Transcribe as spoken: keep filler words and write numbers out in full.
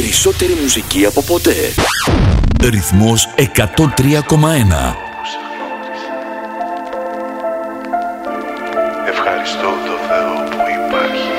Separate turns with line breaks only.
Περισσότερη μουσική από ποτέ. Ρυθμός εκατόν τρία κόμμα ένα.
Ευχαριστώ το Θεό που υπάρχει.